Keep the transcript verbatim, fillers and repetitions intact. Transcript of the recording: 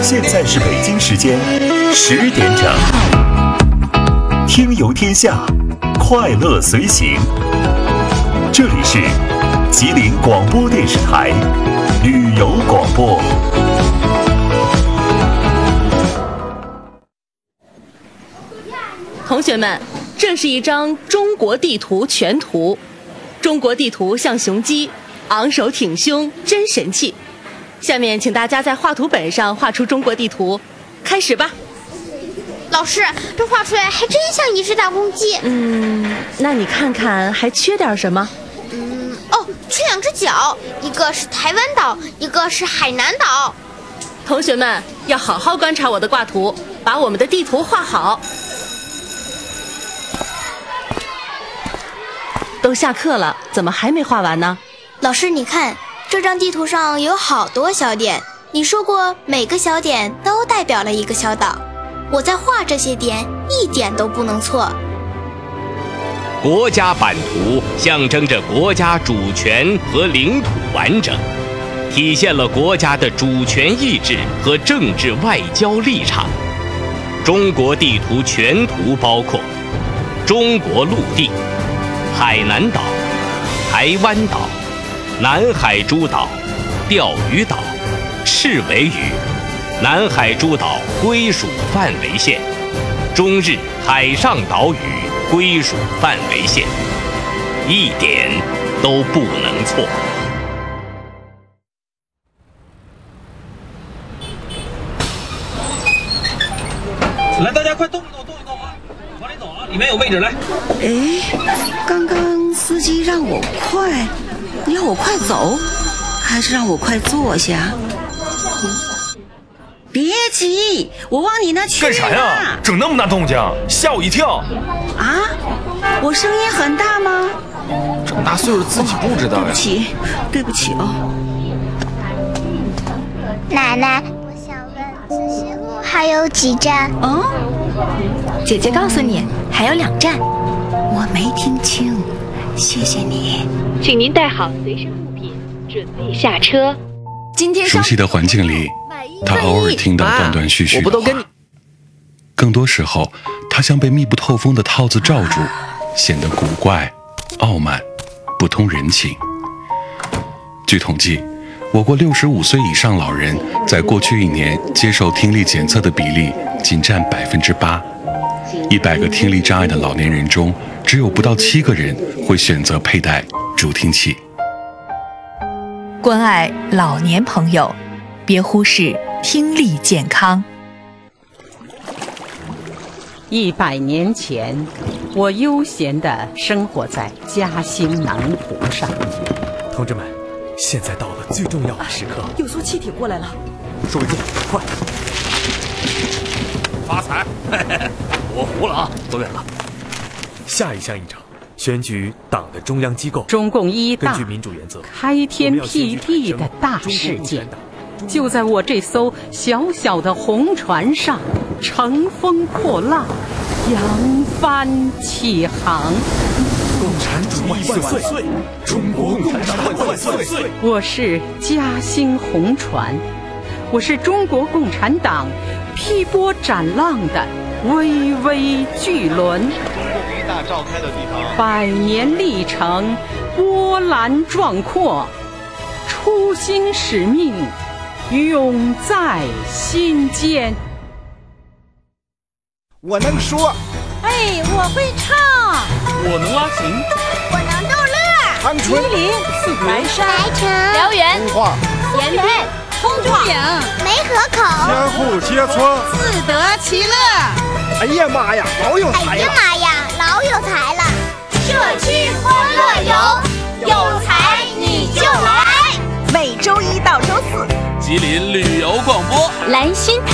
现在是北京时间十点整，听游天下，快乐随行。这里是吉林广播电视台旅游广播。 同学们，这是一张中国地图全图。中国地图像雄鸡，昂首挺胸，真神气。下面请大家在画图本上画出中国地图，开始吧。 老师，这画出来还真像一只大公鸡。 嗯，那你看看还缺点什么？ 嗯，哦，缺两只脚，一个是台湾岛，一个是海南岛。 同学们要好好观察我的挂图，把我们的地图画好。都下课了，怎么还没画完呢？ 老师，你看这张地图上有好多小点，你说过每个小点都代表了一个小岛，我在画这些点一点都不能错。 国家版图象征着国家主权和领土完整，体现了国家的主权意志和政治外交立场。中国地图全图包括中国陆地、海南岛、台湾岛、南海诸岛、钓鱼岛、赤尾屿、南海诸岛归属范围线、中日海上岛屿归属范围线，一点都不能错。 来，大家快动一动，动一动啊！往里走啊，里面有位置，来。 哎，刚刚司机让我快，要我快走，还是让我快坐下？别急，我往你那去。 干啥呀？整那么大动静，吓我一跳！ 啊，我声音很大吗？ 这么大岁数自己不知道呀？ 对不起，对不起哦。 奶奶，我想问自习路还有几站？ 嗯， 姐姐告诉你，还有两站。 我没听清，谢谢你。 请您带好随身物品，准备下车。 今天熟悉的环境里，他偶尔听到断断续续的话，更多时候，他像被密不透风的套子罩住，显得古怪、傲慢、不通人情。据统计，我国六十五岁以上老人在过去一年接受听力检测的比例仅占百分之八，一百个听力障碍的老年人中，只有不到七个人会选择佩戴助听器。 关爱老年朋友，别忽视听力健康。 一百年前，我悠闲地生活在嘉兴南湖上。 同志们，现在到了最重要的时刻， 有艘汽艇过来了。 收尾重，快！ 发财！我服了啊，走远了。 下一项议程，选举党的中央机构。 中共一大根据民主原则， 开天辟地的大事件，就在我这艘小小的红船上乘风破浪，扬帆起航。 共产主义万岁！中国共产党万岁！ 我是嘉兴红船，我是中国共产党劈波斩浪的巍巍巨轮。 一大召开的地方， 百年历程，波澜壮阔，初心使命永在心间。 我能说， 哎，我会唱， 我能拉琴， 我能逗乐。 长春、 吉林、白山、 白城、 辽源、 通化、 延边、通化、 梅河口、 千户街村， 自得其乐。 哎呀妈呀，老有才了！ 哎呀妈呀，老有才了！ 社区欢乐游，有才你就来。 每周一到周四， 吉林旅游广播， 兰心。